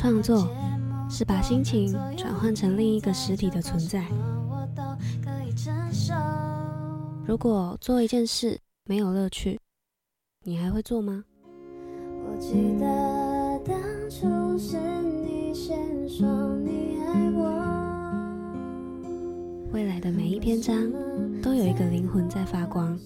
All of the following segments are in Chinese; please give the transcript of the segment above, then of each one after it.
创作是把心情转换成另一个实体的存在。如果做一件事没有乐趣，你还会做吗？我记得当初是你先说你爱我，未来的每一篇章都有一个灵魂在发光。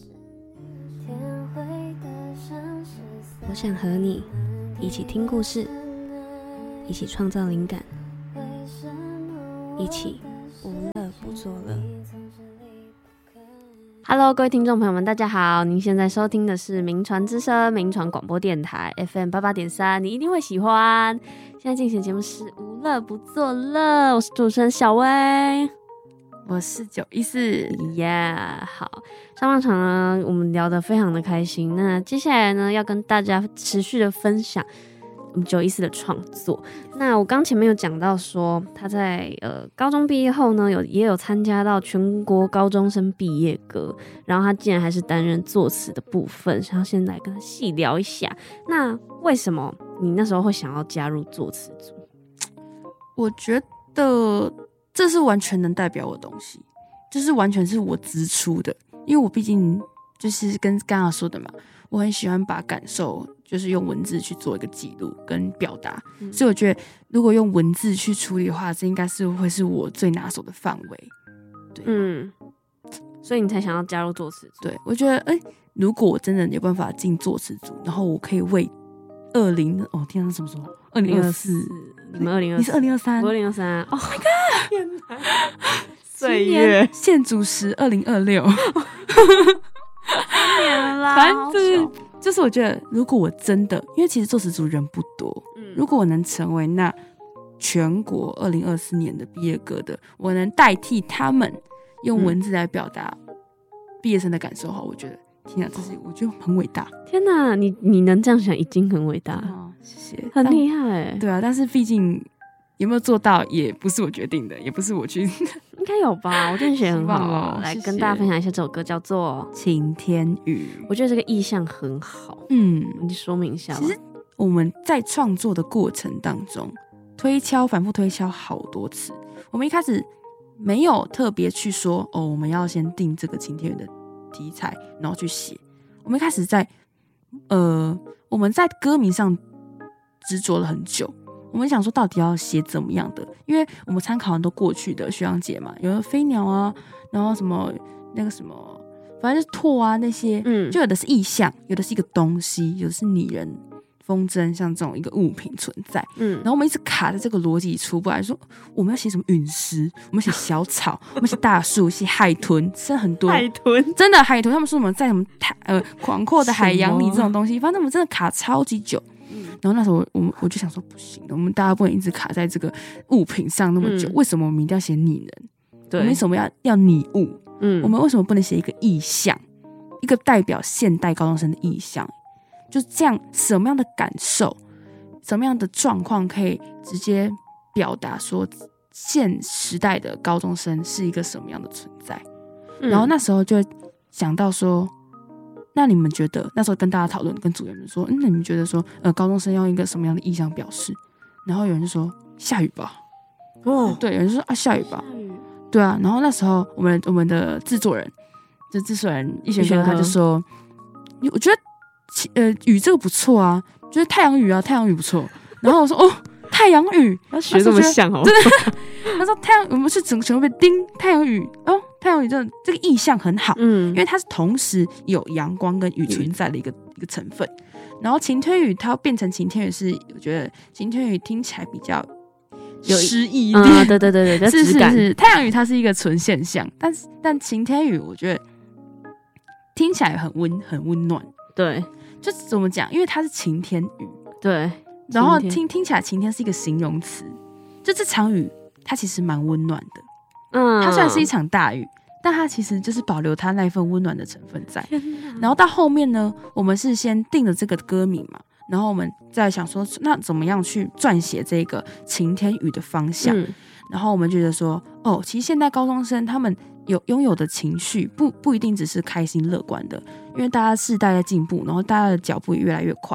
我想和你一起听故事，一起创造灵感，一起无乐不作乐。Hello， 各位听众朋友们，大家好！您现在收听的是名传之声名传广播电台 FM 88.3，你一定会喜欢。现在进行的节目是无乐不作乐，我是主持人小薇， 我是914 耶。好，上半场呢，我们聊得非常的开心。那接下来呢，要跟大家持续的分享我们914的创作。那我刚前面有讲到说，他在高中毕业后呢，也有参加到全国高中生毕业歌，然后他竟然还是担任作词的部分，想要先来跟他细聊一下。那为什么你那时候会想要加入作词组？ 我觉得这是完全能代表我的东西，就是完全是我直出的，因为我毕竟就是跟刚刚说的嘛，我很喜欢把感受就是用文字去做一个记录跟表达，所以我觉得如果用文字去处理的话，这应该是会是我最拿手的范围。对， 所以你才想要加入作词组。 对，我觉得如果我真的有办法进作词组，然后我可以为天啊，什么时候？2024， 你们2024， 你是2023， 我2023。Oh my god！ 天哪， 岁月现主持2026， 年啦， 反正就是我觉得，如果我真的，因为其实作词组人不多，如果我能成为那全国2024年的毕业歌的，我能代替他们用文字来表达毕业生的感受后，我觉得天啊，这是我觉得很伟大。 天哪，你能这样想已经很伟大了，谢谢， 很厉害。 对啊，但是毕竟有没有做到也不是我决定的，也不是我去应该有吧，我觉得你写很好。来跟大家分享一下这首歌叫做 《晴天雨》， 我觉得这个意象很好。你说明一下吧。 其实我们在创作的过程当中反复推敲好多次，我们一开始没有特别去说我们要先定这个晴天雨的题材然后去写，我们一开始我们在歌名上执着了很久，我们想说到底要写怎么样的，因为我们参考很多过去的学长姐嘛，有的飞鸟啊，然后什么那个什么，反正就是拓啊那些，就有的是意象，有的是一个东西，有的是拟人风筝，像这种一个物品存在，然后我们一直卡在这个逻辑出不来，说我们要写什么陨石，我们写小草，我们写大树，写海豚，真的很多海豚， 真的海豚，他们说我们在什么广阔的海洋里这种东西，反正我们真的卡超级久。然后那时候我就想说不行，我们大家不能一直卡在这个物品上那么久，为什么我们一定要写拟人？对，我们为什么要拟物？我们为什么不能写一个意象，一个代表现代高中生的意象？就这样，什么样的感受，什么样的状况可以直接表达说现时代的高中生是一个什么样的存在？然后那时候就想到说，那你们觉得那时候跟大家讨论，跟组员们说，那你们觉得说，高中生要用一个什么样的意象表示？然后有人就说下雨吧，对，有人就说下雨吧，对啊。然后那时候我们的制作人逸轩哥他就说，我觉得雨这个不错啊，觉得太阳雨不错。然后我说太阳雨， 要学这么像哦， 真的。他说太阳，我们是整个被盯太阳雨太阳雨这个意象很好，因为它是同时有阳光跟雨存在的一个成分。然后晴天雨它变成晴天雨是，我觉得晴天雨听起来比较有诗意一点， 对， 是太阳雨它是一个纯现象，但晴天雨我觉得听起来很温暖，对，就怎么讲？因为它是晴天雨，对，然后听起来晴天是一个形容词，就这场雨它其实蛮温暖的。它虽然是一场大雨，但它其实就是保留它那一份温暖的成分在。然后到后面呢，我们是先定了这个歌名嘛，然后我们再想说，那怎么样去撰写这个晴天雨的方向？然后我们觉得说，其实现在高中生他们拥有的情绪不一定只是开心乐观的，因为大家世代在进步，然后大家的脚步也越来越快。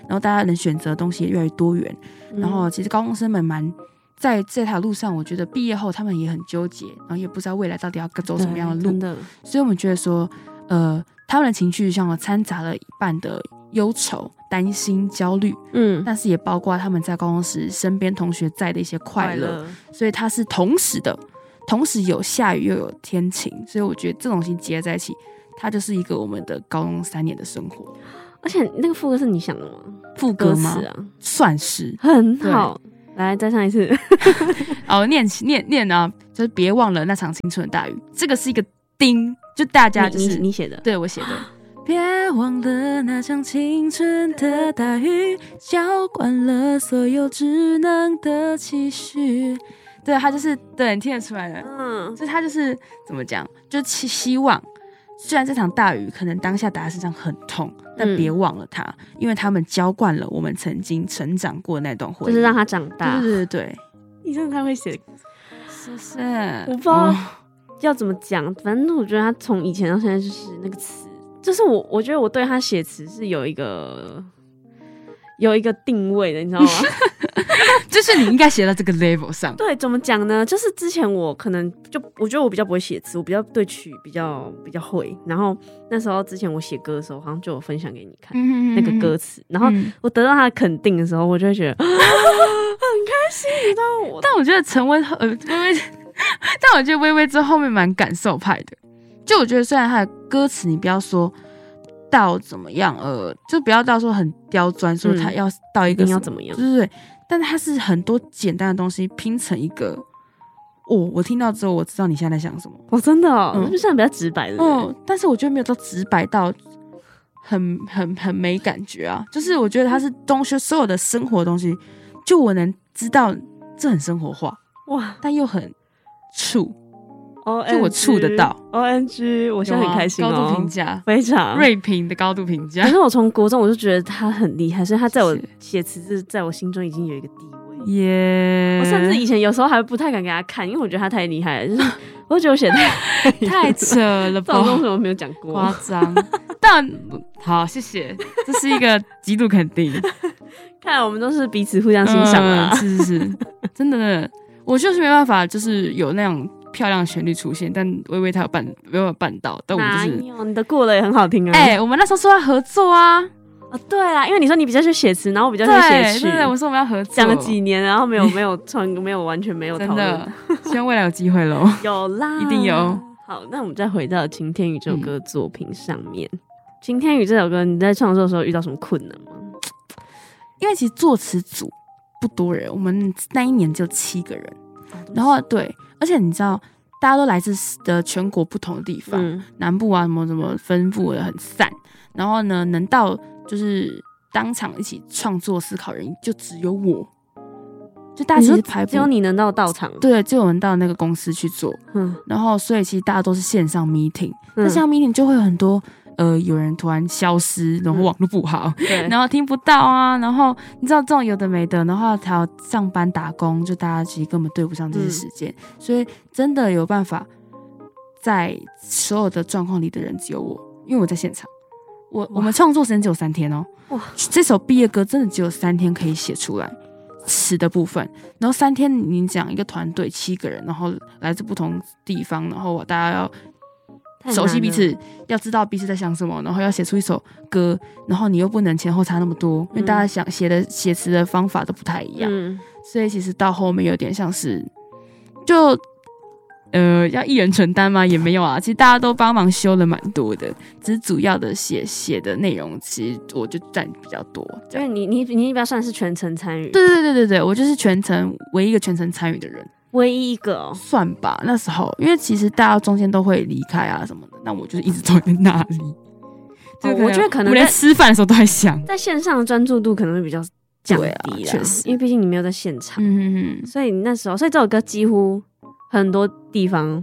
然后大家能选择的东西也越来越多元。然后其实高中生们在这条路上，我觉得毕业后他们也很纠结，然后也不知道未来到底要走什么样的路。 真的， 所以我们觉得说，他们的情绪上掺杂了一半的忧愁、担心、焦虑，但是也包括他们在高中时身边同学在的一些快乐，所以它是同时的，同时有下雨又有天晴，所以我觉得这种东西结合在一起，它就是一个我们的高中3年的生活。 而且那个副歌是你想的吗？ 副歌吗？ 歌词啊， 算是很好。来，再唱一次。念啊，就是别忘了那场青春的大雨。这个是一个钉，就大家就是你写的， 对我写的。别忘了那场青春的大雨，浇灌了所有稚嫩的期许。对，他就是对你听得出来的，所以他就是怎么讲，就希望。虽然这场大雨可能当下打在身上很痛，但别忘了它，因为他们浇灌了我们曾经成长过的那段回忆， 就是让他长大。 对， 你真的太会写， 是不是？ 我不知道要怎么讲，反正我觉得他从以前到现在就是那个词，就是我觉得我对他写词是有一个定位的，你知道吗？ 就是你应该写到这个 level 上。 对，怎么讲呢？就是之前我可能我觉得我比较不会写词，我比较对曲比较会。然后那时候之前我写歌的时候，好像就有分享给你看那个歌词，然后我得到他的肯定的时候，我就会觉得很开心，你知道我。 但我觉得陈薇微微，但我觉得微微之后面蛮感受派的。就我觉得虽然他的歌词你不要说到怎么样，就不要到说很刁钻，说他要到一个要怎么样， 对。但它是很多简单的东西拼成一个，我听到之后我知道你现在在想什么。 真的就算比较直白的， 但是我觉得没有到直白到很没感觉啊。就是我觉得它是所有的生活的东西，就我能知道这很生活化哇，但又很触。就我触得到 ONG， 我现在很开心高度评价， 非常锐评的高度评价。 可是我从国中我就觉得他很厉害，所以他在我写词是在我心中已经有一个地位耶。 我甚至以前有时候还不太敢给他看，因为我觉得他太厉害了，就是我就觉得我写太扯了吧， 这种东西我没有讲过， 夸张。但好，谢谢，这是一个极度肯定。 看来我们都是彼此互相欣赏啦。 是，真的，我就是没办法，就是有那样漂亮的旋律出现，但微微他没有办到，但我们就是你的过了也很好听啊。 我们那时候说要合作啊。 对啦，因为你说你比较会写词，然后我比较会写曲， 对，我说我们要合作， 讲了几年，然后没有完全没有讨论。真的， 希望未来有机会咯。 有啦， 一定有。 好，那我们再回到《晴天雨》这首歌作品上面。晴天雨》这首歌，你在创作的时候遇到什么困难吗？ 因为其实作词组不多人，我们那一年就7个人，然后对。而且你知道，大家都来自的全国不同的地方，南部啊什么分布的很散，然后呢，能到就是当场一起创作思考人就只有我，就大家其实只有你能到场， 对，只有人到那个公司去做，然后所以其实大家都是线上 meeting，那线上 meeting 就会有很多。有人突然消失，然后网络不好，然后听不到啊，然后你知道这种有的没的，然后还要上班打工，就大家其实根本对不上这些时间，所以真的有办法在所有的状况里的人只有我，因为我在现场。我们创作时间只有3天哦，这首毕业歌真的只有3天可以写出来词的部分，然后3天你讲一个团队7个人，然后来自不同地方，然后大家要熟悉彼此，要知道彼此在想什么，然后要写出一首歌，然后你又不能前后差那么多，因为大家写词的方法都不太一样，所以其实到后面有点像是就要一人承担吗？也没有啊，其实大家都帮忙修了蛮多的，只是主要的写的内容，其实我就占比较多。 因为你比较算是全程参与， 对，我就是唯一一个全程参与的人。 唯一一个算吧，那时候因为其实大家中间都会离开啊什么的，那我就是一直坐在那里。 我觉得可能我连吃饭的时候都在想， 在线上的专注度可能会比较降低啦， 确实， 因为毕竟你没有在现场，所以那时候，所以这首歌几乎很多地方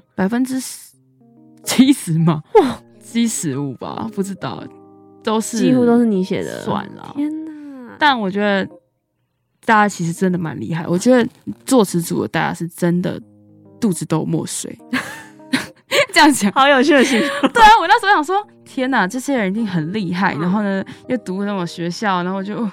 70%嘛，哇，75%吧，不知道， 几乎都是你写的， 算了， 天哪！ 但我觉得。大家其实真的蛮厉害，我觉得作词组的大家是真的肚子都有墨水，这样讲好有趣的形容。 对啊，我那时候想说，天哪，这些人一定很厉害，然后呢又读那种学校，然后就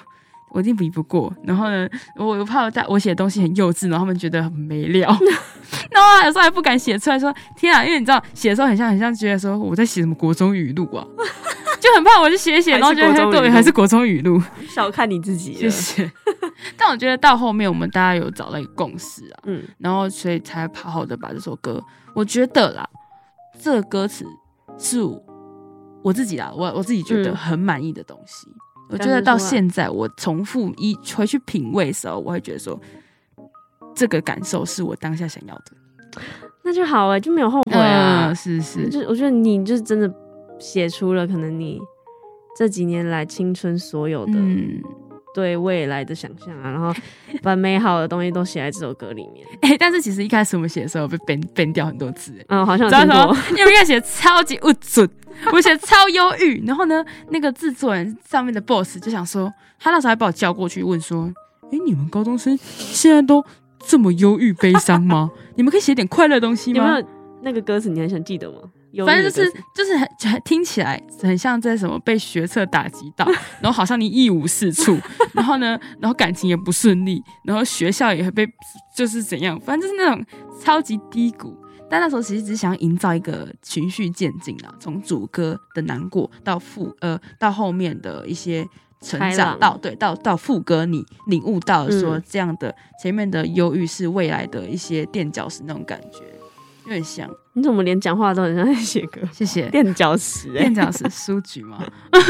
我一定比不过。然后呢，我怕我写的东西很幼稚，然后他们觉得很没料，然后有时候还不敢写出来说天啊，因为你知道写的时候很像觉得说我在写什么国中语录啊，就很怕我就写，然后觉得对还是国中语录， 小看你自己了， 谢谢。但我觉得到后面我们大家有找到一个共识啊，然后所以才好好的把这首歌，我觉得啦，这个歌词是我自己啦，我自己觉得很满意的东西。我觉得到现在我重复回去品味的时候，我会觉得说这个感受是我当下想要的， 那就好就没有后悔啊。 是， 就我觉得你就是真的写出了可能你这几年来青春所有的对未来的想象啊，然后把美好的东西都写在这首歌里面。 但是其实一开始我们写的时候被 ban 掉很多字， 好像有听过， 因为一开始写超级不准，我写超忧郁，然后呢，那个制作人上面的 boss 就想说，他那时候还把我叫过去问说，你们高中生现在都这么忧郁悲伤吗？你们可以写点快乐的东西吗？ 有没有那个歌词你还想记得吗？ 反正就是很听起来很像在什么被学测打击到，然后好像你一无是处，然后呢，然后感情也不顺利，然后学校也被就是怎样，反正就是那种超级低谷。但那时候其实只是想要营造一个循序渐进啦，从主歌的难过到后面的一些成长，到副歌你领悟到说这样的前面的忧郁是未来的一些垫脚石那种感觉。有点像， 你怎么连讲话都很像在写歌？ 谢谢。 垫脚石， 垫脚石书局吗？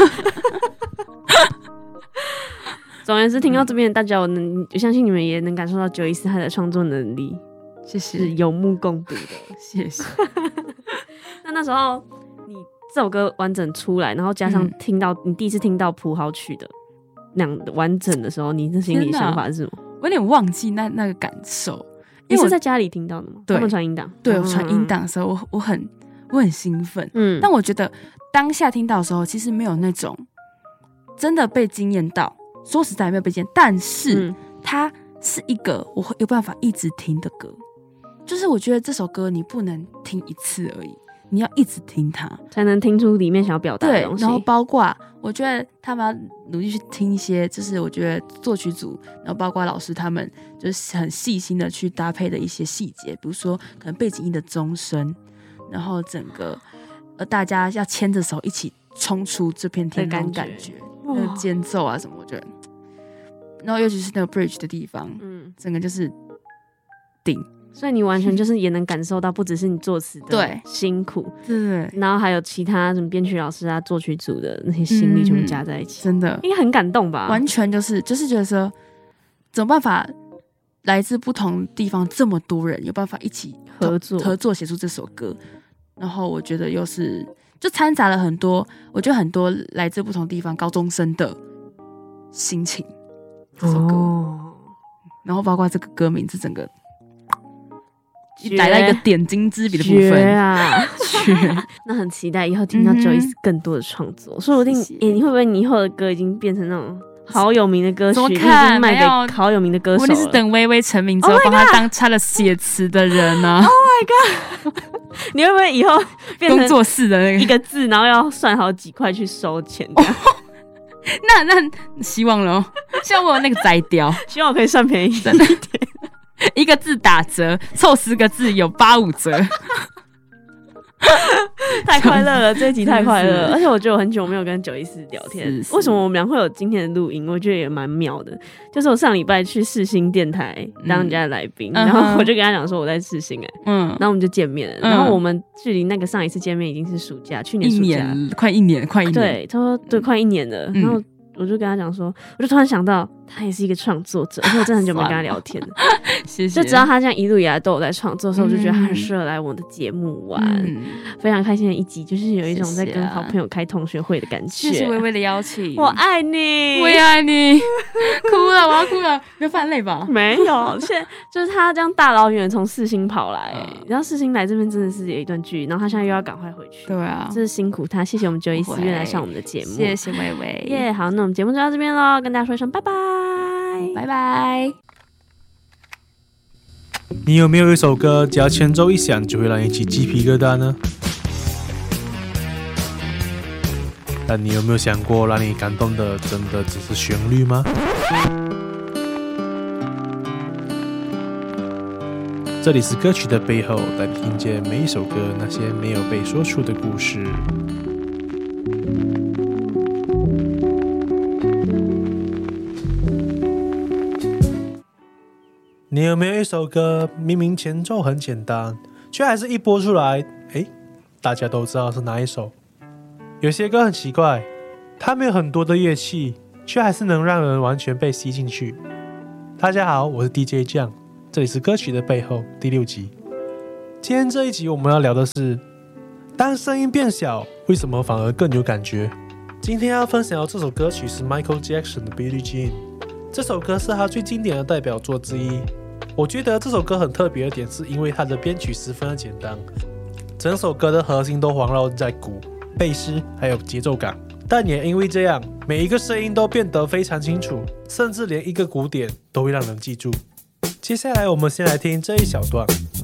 总而言之，听到这边，大家我相信你们也能感受到九一四他的创作能力， 谢谢， 是有目共睹的， 谢谢。 那时候你这首歌完整出来，然后加上听到你第一次听到葡萄曲的那样完整的时候，你的心里想法是什么？ 我有点忘记那个感受。 你是在家里听到的吗？ 对， 他们传音档。 对，我传音档的时候，我很兴奋。但我觉得当下听到的时候，其实没有那种真的被惊艳到。说实在没有被惊艳，但是它是一个我会有办法一直听的歌。就是我觉得这首歌你不能听一次而已，你要一直听它， 才能听出里面想要表达的东西。 对，然后包括我觉得他们要努力去听一些，就是我觉得作曲组，然后包括老师他们就是很细心的去搭配的一些细节，比如说可能背景音的钟声，然后整个大家要牵着手一起冲出这片天空感觉，那个间奏啊什么，我觉得，然后尤其是那个 bridge 的地方，整个就是顶。 所以你完全就是也能感受到，不只是你作词的辛苦， 对， 然后还有其他什么编曲老师啊、作曲组的那些心力全部加在一起， 真的应该很感动吧？ 完全就是觉得说，怎么办法来自不同地方这么多人有办法一起合作写出这首歌，然后我觉得又是就掺杂了很多，我觉得很多来自不同地方高中生的心情，这首歌，然后包括这个歌名是整个。来了一个点睛之笔的部分啊，那很期待以后听到 Joyce 更多的创作，说不定你会不会你以后的歌已经变成那种好有名的歌曲，已经卖给好有名的歌手了？ 我是等微微成名之后，帮他当他的写词的人呢。 Oh my god！ 你会不会以后变成工作室的那个一个字，然后要算好几块去收钱？ 那希望咯，希望我有那个摘雕， 希望我可以算便宜一点。 一个字打折，凑10个字有85折， 太快乐了！这一集太快乐了，而且我觉得我很久没有跟914聊天，为什么我们俩会有今天的录音？我觉得也蛮妙的。就是我上礼拜去世新电台当人家的来宾，然后我就跟他讲说我在世新然后我们就见面了。然后我们距离那个上一次见面已经是暑假，去年暑假， 快一年， 对，他说对，快1年了。然后我就跟他讲说，我就突然想到，他也是一个创作者，而且我真的很久没跟他聊天了。 谢谢。 就知道他这样一路以来都有在创作的时候，我就觉得他很适合来我的节目玩，非常开心的一集，就是有一种在跟好朋友开同学会的感觉。 谢谢微微的邀请， 我爱你， 我也爱你，哭了，我要哭了，没有泛泪吧？ 没有，现在就是他这样大老远从世新跑来，然后世新来这边真的是有一段距离，然后他现在又要赶快回去， 对啊， 真是辛苦他。谢谢我们914愿来上我们的节目， 谢谢微微， 耶，好，那我们节目就到这边咯，跟大家说一声拜拜， 拜拜。 你有没有一首歌，只要前奏一响就会让你起鸡皮疙瘩呢？ 但你有没有想过，让你感动的真的只是旋律吗？这里是歌曲的背后，带你听见每一首歌那些没有被说出的故事。你有没有一首歌，明明前奏很简单，却还是一播出来，大家都知道是哪一首？有些歌很奇怪，它没有很多的乐器，却还是能让人完全被吸进去。大家好，我是 DJ 酱，这里是歌曲的背后第6集。今天这一集我们要聊的是，当声音变小，为什么反而更有感觉？今天要分享的这首歌曲是 Michael Jackson 的 Billie Jean， 这首歌是他最经典的代表作之一。我觉得这首歌很特别的点是因为它的编曲十分的简单，整首歌的核心都环绕在鼓、贝斯还有节奏感，但也因为这样，每一个声音都变得非常清楚，甚至连一个鼓点都会让人记住。接下来我们先来听这一小段